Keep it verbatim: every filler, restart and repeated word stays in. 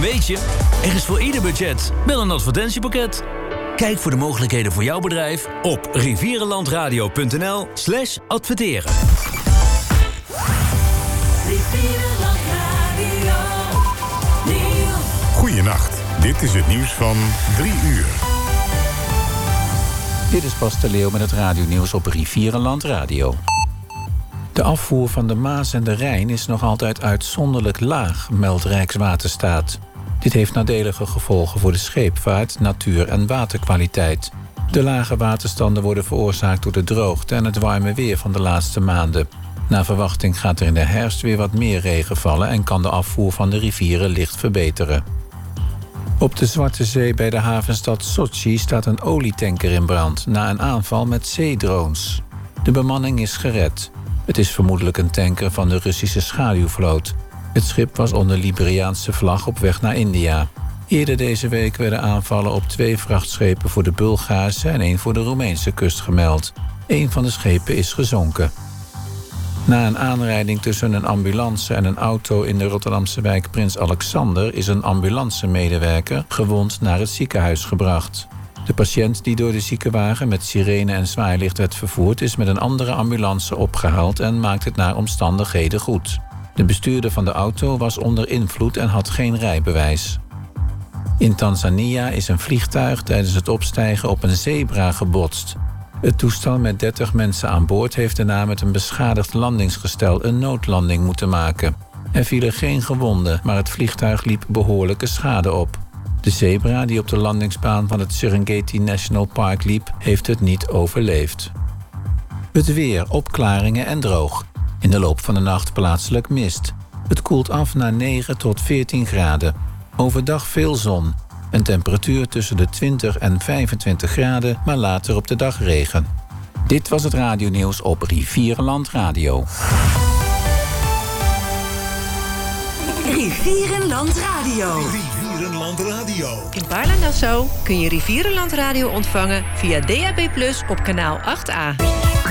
weet je, er is voor ieder budget wel een advertentiepakket. Kijk voor de mogelijkheden voor jouw bedrijf op rivierenlandradio.nl slash adverteren. Goeienacht, dit is het nieuws van drie uur. Dit is Bas de Leeuw met het radionieuws op Rivierenland Radio. De afvoer van de Maas en de Rijn is nog altijd uitzonderlijk laag, meldt Rijkswaterstaat. Dit heeft nadelige gevolgen voor de scheepvaart, natuur en waterkwaliteit. De lage waterstanden worden veroorzaakt door de droogte en het warme weer van de laatste maanden. Naar verwachting gaat er in de herfst weer wat meer regen vallen en kan de afvoer van de rivieren licht verbeteren. Op de Zwarte Zee bij de havenstad Sochi staat een olietanker in brand na een aanval met zeedrones. De bemanning is gered. Het is vermoedelijk een tanker van de Russische schaduwvloot. Het schip was onder Liberiaanse vlag op weg naar India. Eerder deze week werden aanvallen op twee vrachtschepen voor de Bulgaarse en één voor de Roemeense kust gemeld. Eén van de schepen is gezonken. Na een aanrijding tussen een ambulance en een auto in de Rotterdamse wijk Prins Alexander is een ambulancemedewerker gewond naar het ziekenhuis gebracht. De patiënt die door de ziekenwagen met sirene en zwaailicht werd vervoerd is met een andere ambulance opgehaald en maakt het naar omstandigheden goed. De bestuurder van de auto was onder invloed en had geen rijbewijs. In Tanzania is een vliegtuig tijdens het opstijgen op een zebra gebotst. Het toestel met dertig mensen aan boord heeft daarna met een beschadigd landingsgestel een noodlanding moeten maken. Er vielen geen gewonden, maar het vliegtuig liep behoorlijke schade op. De zebra die op de landingsbaan van het Serengeti National Park liep, heeft het niet overleefd. Het weer, opklaringen en droog. In de loop van de nacht plaatselijk mist. Het koelt af naar negen tot veertien graden. Overdag veel zon. Een temperatuur tussen de twintig en vijfentwintig graden, maar later op de dag regen. Dit was het radionieuws op Rivierenland Radio. Rivierenland Radio. Rivierenland Radio. In Baarle-Nassau kun je Rivierenland Radio ontvangen via D A B plus, op kanaal acht A.